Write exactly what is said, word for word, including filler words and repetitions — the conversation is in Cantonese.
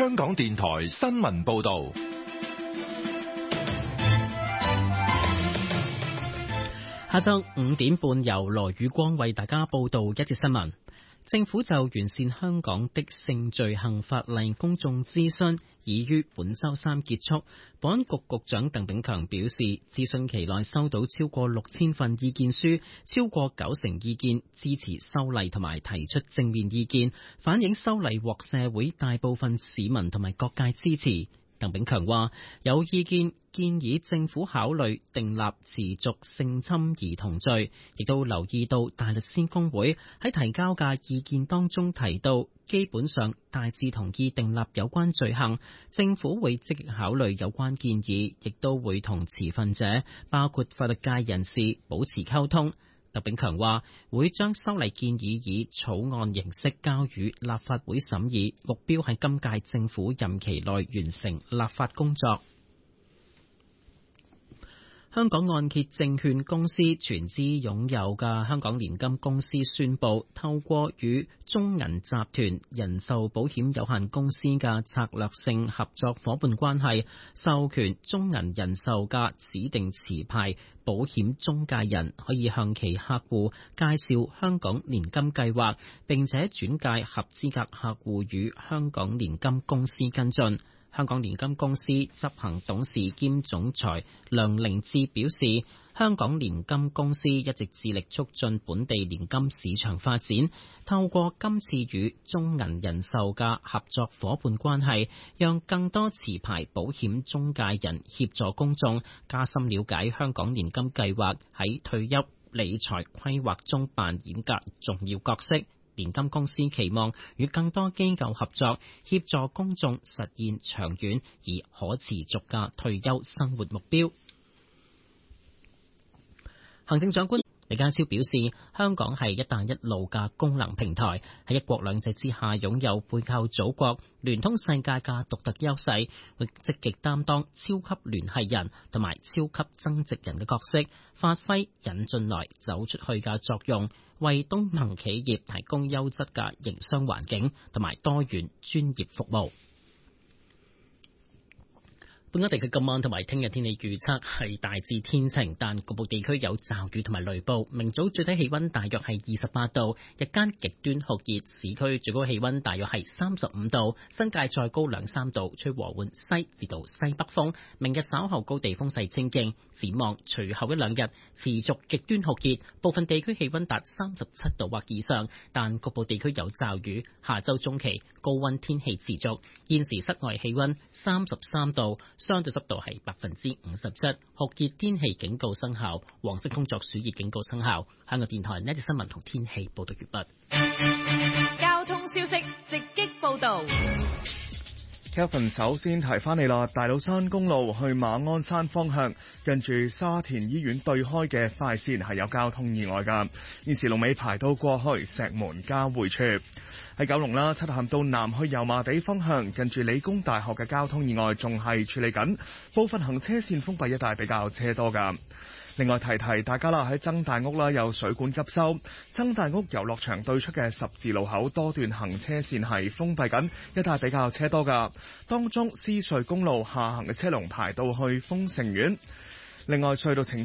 香港電台新聞報道。 下晝五點半，由羅宇光為大家報道一節新聞。政府就完善香港的性罪行法例公眾諮詢已於本週三結束。保安局局長鄧炳強表示，諮詢期內收到超過六千份意見書，超過九成意見支持修例同埋提出正面意見，反映修例獲社會大部分市民同埋各界支持。鄧炳強話：有意見建議政府考慮訂立持續性侵兒童罪，亦都留意到大律師公會喺提交嘅意見當中提到，基本上大致同意訂立有關罪行，政府會積極考慮有關建議，亦都會同持份者，包括法律界人士保持溝通。鄧炳強話會將修例建議以草案形式交予立法會審議，目標喺今屆政府任期內完成立法工作。香港按揭證券公司全資擁有嘅香港年金公司宣布，透過與中銀集團人壽保險有限公司嘅策略性合作夥伴關係，授權中銀人壽嘅指定持牌保險中介人可以向其客戶介紹香港年金計劃，並且轉介合資格客戶與香港年金公司跟進。香港年金公司執行董事兼總裁梁凌志表示，香港年金公司一直致力促進本地年金市場發展，透過今次與中銀人壽嘅合作夥伴關係，讓更多持牌保險中介人協助公眾加深了解香港年金計劃喺退休理財規劃中扮演嘅重要角色。年金公司期望與更多機構合作，協助公眾實現長遠而可持續嘅退休生活目標。行政長官李家超表示，香港係一帶一路嘅功能平台，喺一國兩制之下擁有背靠祖國、聯通世界嘅獨特優勢，會積極擔當超級聯繫人同埋超級增值人嘅角色，發揮引進來走出去嘅作用，為東盟企業提供優質嘅營商環境同埋多元專業服務。本港地區今晚同埋聽日天氣預測係大致天晴，但局部地區有驟雨同埋雷暴。明早最低氣溫大約係二十八度，日間極端酷熱，市區最高氣溫大約係三十五度，新界再高兩三度，吹和緩西至到西北風。明日稍後高地風勢清勁，展望隨後一兩日持續極端酷熱，部分地區氣溫達三十七度或以上，但局部地區有驟雨。下周中期高溫天氣持續，現時室外氣溫三十三度。相對濕度係百分之五十七，酷熱天氣警告生效，黃色工作暑熱警告生效。香港電台呢節新聞同天氣報道完畢。 交通消息直擊報道。 Kevin 首先提翻你啦，大老山公路去馬鞍山方向，近住沙田醫院對開嘅快線係有交通意外㗎，現時龍尾排到過去石門交匯處。喺九龍啦，漆咸道南去油麻地方向，近住理工大學嘅交通意外仲係處理緊，部分行車線封閉一帶比較車多㗎。另外提提大家啦，喺曾大屋啦有水管急修，曾大屋遊樂場對出嘅十字路口多段行車線係封閉緊，一帶比較車多㗎。當中獅隧公路下行嘅車龍排到去豐盛苑。另外隧道情